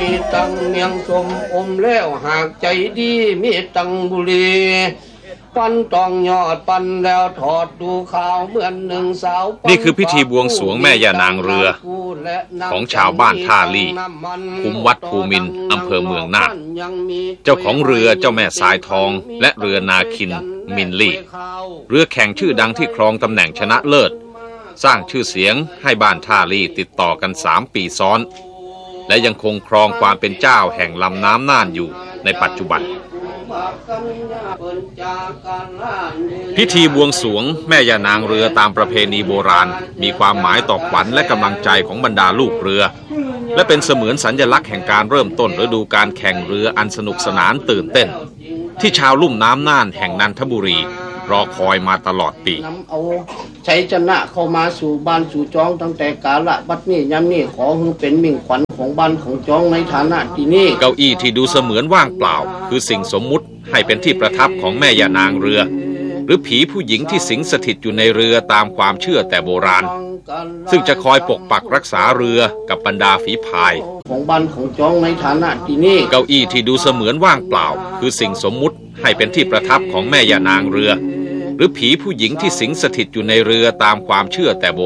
มีตังเมียงสมอมแล้วหากใจดีมีตังบุรีปันตองยอดปันแล้วถอดดูข่าวเหมือนหนึ่งสาวนี่คือพิธีบวงสรวงแม่ย่านางเรือของชาวบ้านท่าลี่คุ้มวัดภูมินทร์อำเภอเมืองน่านเจ้าของเรือเจ้าแม่สายทองและเรือนาคินมินลี่เรือแข่งชื่อดังที่ครองตำแหน่งชนะเลิศสร้างชื่อเสียงให้บ้านท่าลี่ติดต่อกัน3 ปีซ้อนและยังคงครองความเป็นเจ้าแห่งลำน้ำน่านอยู่ในปัจจุบันพิธีบวงสรวงแม่ย่านางเรือตามประเพณีโบราณมีความหมายต่อขวัญและกำลังใจของบรรดาลูกเรือและเป็นเสมือนสัญลักษณ์แห่งการเริ่มต้นฤดูการแข่งเรืออันสนุกสนานตื่นเต้นที่ชาวลุ่มน้ำน่านแห่งนันทบุรีรอคอยมาตลอดปีนำเอาชัยชนะเข้ามาสู่บ้านสู่จ้องตั้งแต่กาลบัดนี้ยามนี้ขอให้เป็นมิ่งขวัญของบ้านของจ้องในฐานะที่นี่เก้าอี้ที่ดูเสมือนว่างเปล่าคือสิ่งสมมุติให้เป็นที่ประทับของแม่ย่านางเรือหรือผีผู้หญิงที่สิงสถิตอยู่ในเรือตามความเชื่อแต่โบราณซึ่งจะคอยปกปักรักษาเรือกับบรรดาฝีพายของบ้านของจ้องในฐานะที่นี่เก้าอี้ที่ดูเสมือนว่างเปล่าคือสิ่งสมมุติให้เป็นที่ประทับของแม่ย่านางเรือหรือผีผู้หญิงที่สิงสถิตอยู่ในเรือตามความเชื่อแต่โบ